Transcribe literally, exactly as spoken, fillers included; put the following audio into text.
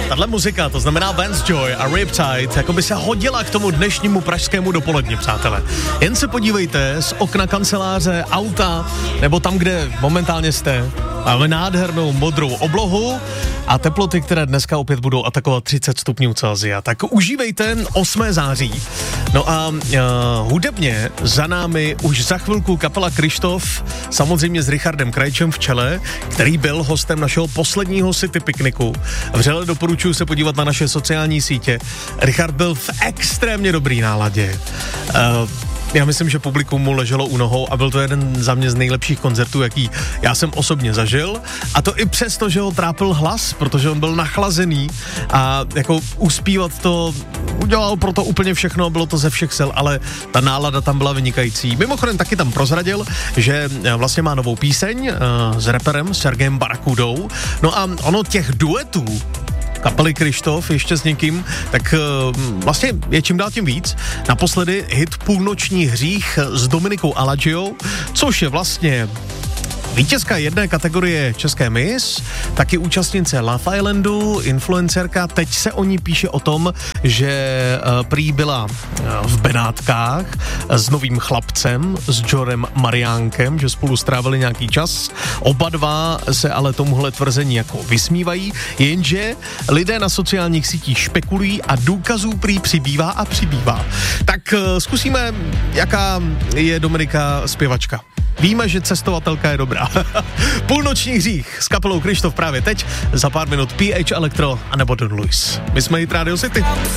Tahle muzika, to znamená Vance Joy a Riptide, jako by se hodila k tomu dnešnímu pražskému dopoledni, přátelé. Jen se podívejte z okna kanceláře, auta, nebo tam, kde momentálně jste. Máme nádhernou modrou oblohu a teploty, které dneska opět budou atakovat třicet stupňů Celsia. Tak užívejte osmého září. No a uh, hudebně za námi už za chvilku kapela Kryštof, samozřejmě s Richardem Krajčem v čele, který byl hostem našeho posledního City pikniku. Vřele doporučuji se podívat na naše sociální sítě. Richard byl v extrémně dobrý náladě. Uh, Já myslím, že publikum mu leželo u nohou a byl to jeden za mě z nejlepších koncertů, jaký já jsem osobně zažil. A to i přesto, že ho trápil hlas, protože on byl nachlazený a jako uspívat to, udělal pro to úplně všechno, bylo to ze všech sil, ale ta nálada tam byla vynikající. Mimochodem taky tam prozradil, že vlastně má novou píseň uh, s raperem Sergejem Barakudou. No a ono těch duetů kapely Kryštof ještě s někým, tak uh, vlastně je čím dál tím víc. Naposledy hit Půlnoční hřích s Dominikou Aladžiou, což je vlastně vítězka jedné kategorie České Miss, taky účastnice Love Islandu, influencerka, teď se o ní píše o tom, že uh, prý byla uh, v Benátkách s novým chlapcem, s Jorem Mariánkem, že spolu strávili nějaký čas. Oba dva se ale tomuhle tvrzení jako vysmívají, jenže lidé na sociálních sítích špekulují a důkazů prý přibývá a přibývá. Tak uh, zkusíme, jaká je Dominika zpěvačka. Víme, že cestovatelka je dobrá. Půlnoční hřích s kapelou Kryštof právě teď, za pár minut P H Electro a nebo Don Luis. My jsme Hit Radio City.